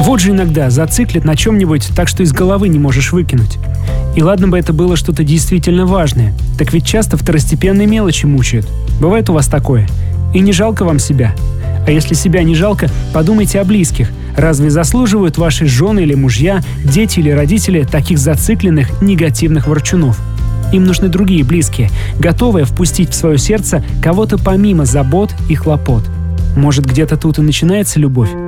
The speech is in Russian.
Вот же иногда зациклит на чем-нибудь так, что из головы не можешь выкинуть. И ладно бы это было что-то действительно важное, так ведь часто второстепенные мелочи мучают. Бывает у вас такое? И не жалко вам себя? А если себя не жалко, подумайте о близких. Разве заслуживают ваши жены или мужья, дети или родители таких зацикленных, негативных ворчунов? Им нужны другие близкие, готовые впустить в свое сердце кого-то помимо забот и хлопот. Может, где-то тут и начинается любовь?